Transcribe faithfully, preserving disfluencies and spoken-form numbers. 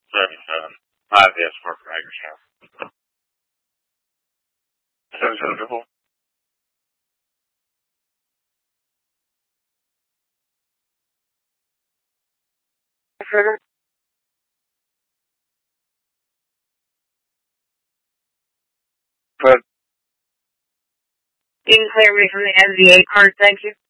seventy-seven. Five yes for Hagerstown. seventy-seven triple. Further. Good. You can clear me from the N V A card, thank you.